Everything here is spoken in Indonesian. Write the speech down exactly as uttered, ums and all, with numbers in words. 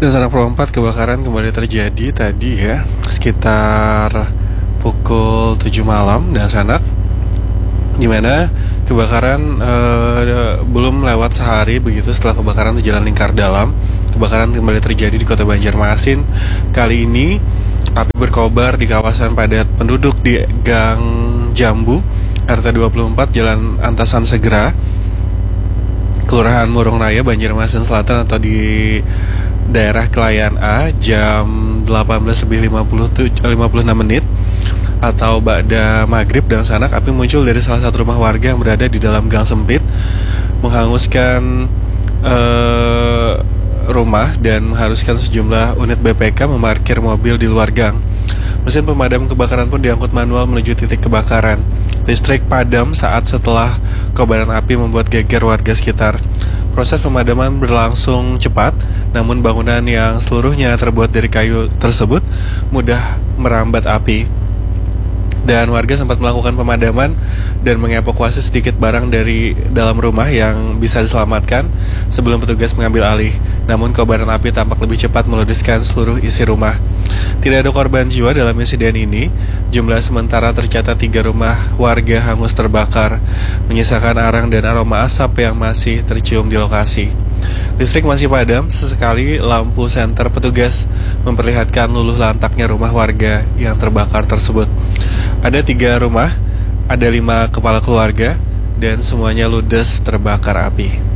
Dan Sanak Pro empat kebakaran kembali terjadi tadi ya, sekitar pukul tujuh malam dan Sanak, dimana kebakaran uh, belum lewat sehari begitu setelah kebakaran di Jalan Lingkar Dalam. Kebakaran kembali terjadi di kota Banjarmasin. Kali ini api berkobar di kawasan padat penduduk di Gang Jambu R T dua puluh empat Jalan Antasan Segera, Kelurahan Murung Raya, Banjarmasin Selatan, atau di daerah Kelayan A, jam delapan belas lebih lima puluh enam menit atau ba'da maghrib dan Sanak. Api muncul dari salah satu rumah warga yang berada di dalam gang sempit, menghanguskan uh, rumah dan mengharuskan sejumlah unit B P K memarkir mobil di luar gang. Mesin pemadam kebakaran pun diangkut manual menuju titik kebakaran. Listrik padam saat setelah kobaran api membuat geger warga sekitar. Proses pemadaman berlangsung cepat, namun bangunan yang seluruhnya terbuat dari kayu tersebut mudah merambat api. Dan warga sempat melakukan pemadaman dan mengevakuasi sedikit barang dari dalam rumah yang bisa diselamatkan sebelum petugas mengambil alih. Namun kobaran api tampak lebih cepat meludeskan seluruh isi rumah. Tidak ada korban jiwa dalam insiden ini. Jumlah sementara tercatat tiga rumah warga hangus terbakar, menyisakan arang dan aroma asap yang masih tercium di lokasi. Listrik masih padam, sesekali lampu senter petugas memperlihatkan luluh lantaknya rumah warga yang terbakar tersebut. Ada tiga rumah, ada lima kepala keluarga, dan semuanya ludes terbakar api.